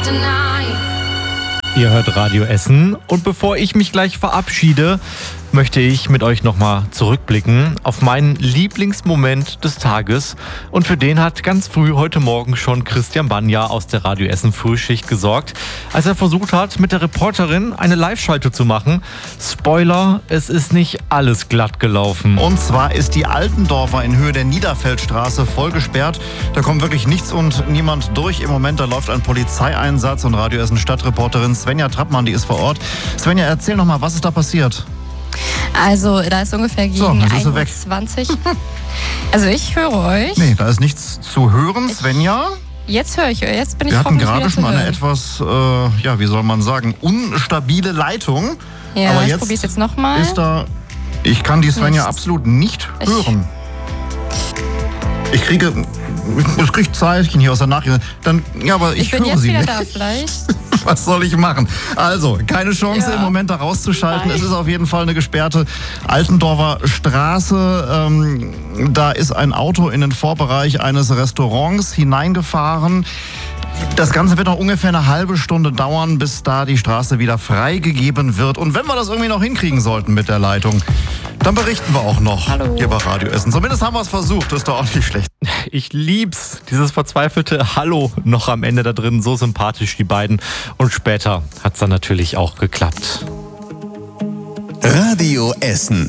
Ihr hört Radio Essen und bevor ich mich gleich verabschiede, möchte ich mit euch nochmal zurückblicken auf meinen Lieblingsmoment des Tages. Und für den hat ganz früh heute Morgen schon Christian Banja aus der Radio Essen Frühschicht gesorgt, als er versucht hat, mit der Reporterin eine Live-Schalte zu machen. Spoiler, es ist nicht alles glatt gelaufen. Und zwar ist die Altendorfer in Höhe der Niederfeldstraße voll gesperrt. Da kommt wirklich nichts und niemand durch. Im Moment, da läuft ein Polizeieinsatz und Radio Essen Stadtreporterin Svenja Trappmann, die ist vor Ort. Svenja, erzähl noch mal, was ist da passiert? Also, da ist ungefähr gegen 1:20 Uhr. Also, ich höre euch. Nee, da ist nichts zu hören, Svenja. Jetzt höre ich euch. Jetzt bin ich Wir hatten hoffentlich gerade wieder schon zu eine hören. etwas, wie soll man sagen, unstabile Leitung. Ja, aber ich jetzt probiere es jetzt nochmal. Ich kann die Svenja Nichts. absolut nicht hören. Ich kriege Zeichen hier aus der Nachricht. Aber ich bin höre jetzt sie wieder nicht. da vielleicht. Was soll ich machen? Also, keine Chance im Moment da rauszuschalten. Nein. Es ist auf jeden Fall eine gesperrte Altendorfer Straße. Da ist ein Auto in den Vorbereich eines Restaurants hineingefahren. Das Ganze wird noch ungefähr eine halbe Stunde dauern, bis da die Straße wieder freigegeben wird. Und wenn wir das irgendwie noch hinkriegen sollten mit der Leitung, dann berichten wir auch noch hier bei Radio Essen. Zumindest haben wir es versucht, das ist doch auch nicht schlecht. Ich lieb's, dieses verzweifelte Hallo noch am Ende da drin, so sympathisch die beiden. Und später hat's dann natürlich auch geklappt. Radio Essen.